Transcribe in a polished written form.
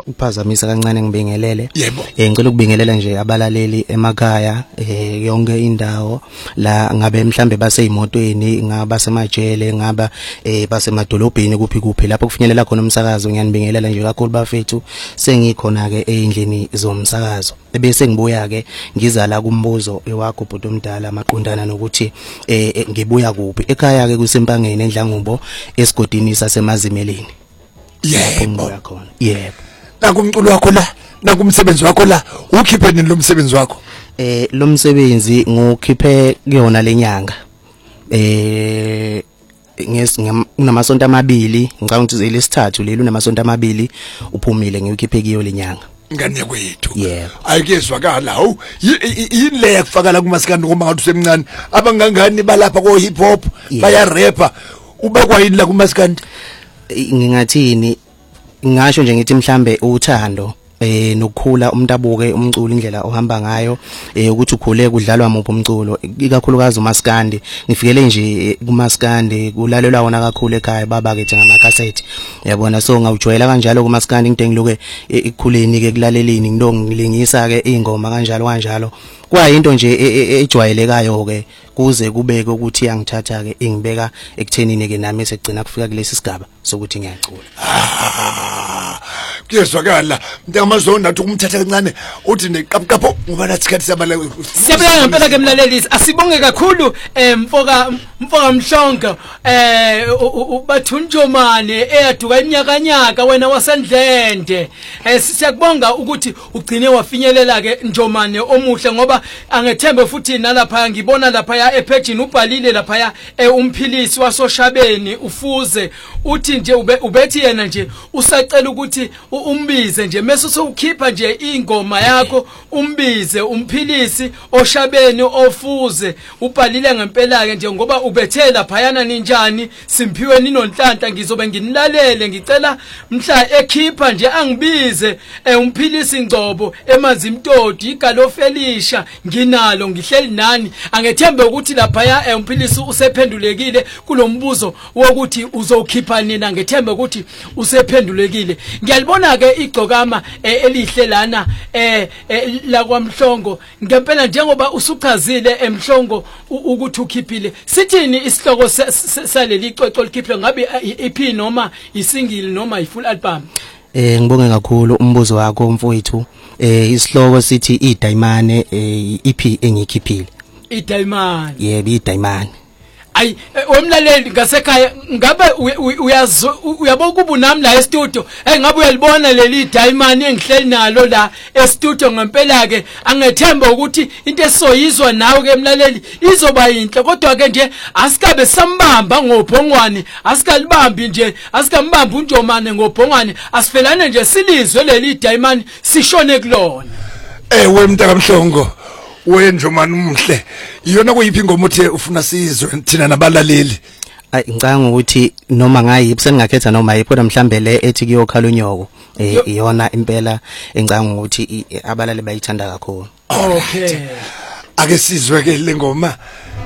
ukuphazamisa kancane ngibingelele. Yebo. Ngicela ukubingelela nje abalaleli emakhaya yonke indawo la ngabe mhlambe baseyimotweni, ngaba semajele, ngaba basemadolobheni kuphi lapho kufinyelela khona umsakazo. Ngiyanibingelela nje kakhulu bafethu, sengikhona ke endlini zomsakazo. Bese ngibuya ke ngiza la kumbuzo wakho bhuti omdala maqondana nokuthi ngibuya kuphi. Ekhaya ke kuseMpangeni eNdlangubo esigodini sasemazimeleni. Yebo khona. Yebo. Nakumculo wakho la, nakumsebenzi wakho la, ukhiphe nini lo msebenzi wakho? Lo msebenzi ngokhiphe kuyona lenyanga. Unamasonto amabili, ngicabanga ukuthi elesithathu leli unamasonto amabili uphumile ngiyokhiphe kiyo lenyanga. Ngane kwethu. Yebo. Ayikezwakala hawu yini le yakufakala kumasikandi ngoba ngathi usemncane abangangani balapha ko hip hop baya rapper ubekwa yini la kumasikandi? Ngingathini ngisho nje ngithi mhlambe uthando nokukhula umuntu abuke umculo indlela ohamba ngayo ukuthi ukhule kudlalwa muphi umculo ikakhulukazi umaskandi. Ngifikele nje kumaskandi kulalelwa wona kakhulu ekhaya baba ke ngama cassette yabona. So ngawujwayela kanjalo kumaskandi ngide ngiloke ekukhuleni ke kulalelini ngilingisa ke ingoma kanjalo kwayinto nje ejwayelekayo ke kuze kubeke ukuthi yangithatha ke ingibeka ekuthenini ke nami segcina kufika kulesi sigaba sokuthi ngiyacula. Kuyezwakala mntakamazona nathi ukumthatha kancane uthi neqapho ngoba nathi sikhathi sabala. Siyabonga ngempela ke mlaleli, asibonge kakhulu mfoka Mhlonga ubathunjomane eyaduka iminyakanyaka wena wasendlende. Siyakubonga ukuthi ugcine wafinyelela ke Njomane omuhle ngoba angethembe futhi nalapha ngibona lapha ya epagini ubhalile lapha ya umphilisi wasoshabeni ufuze uthi nje ubethi yena nje usacela ukuthi umbize nje mase sokukhipha nje ingoma yakho umbize umphilisi oshabeni ofuze ubhalile ngempela ke nje ngoba ubethela phayana ninjani simphiwe ninonhlanhla ngizobe nginilalele ngicela mhla ekhipha nje angibize umphilisi Ngcobo eMazimtoti igalo Felisha nginalo ngihleli nani angethembe ukuthi lapha ya umphilisi usephendulekile kulombuzo wokuthi uzokhipha nina ngethembe ukuthi usephendulekile. Ngiyalibona ke igcokama elihle lana la kwaMhlongo ngempela njengoba usuchazile eMhlongo ukuthi ukhiphile sithini isihloko saleli icocolo likhiphile ngabe EP noma isingle noma ifull album? Ngibonge kakhulu umbuzo wakho mfowethu. Isihloko sithi iDaimane EP engikhiphile. iDaimane. Yebo iDaimane. Ay wemlaleli ngasekhaya ngabe uyabona kuba nami la e-studio ngabe uyalibona leli Diamond engihleli nalo la e-studio ngempela ke angethemba ukuthi into esizoyizwa nawe ke mlaleli izoba yinhle kodwa ke nje asikabe sambamba ngoBhongwane asikalibambi nje asikambamba uNjomane ngoBhongwane asifelane nje silizwe leli Diamond sishone kulona. Ewe mntakamhlongo wenjomani umhle iyona kuyiphi ingoma uthe ufuna sizwe thina nabalaleli? Ngicanga ukuthi noma ngayiphi seningakhetha noma yiphi kodwa mhlambe le ethi kuyokhala unyoko iyona impela engicanga ukuthi abalali bayithanda kakhulu. Okay, ake sizwe ke le ngoma